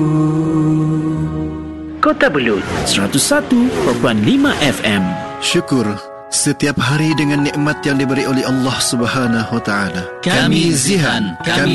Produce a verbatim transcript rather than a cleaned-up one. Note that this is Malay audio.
Kota Belud seratus satu perpuluhan lima F M. Syukur setiap hari dengan nikmat yang diberi oleh Allah Subhanahu wa taala. Kami Zihan, kami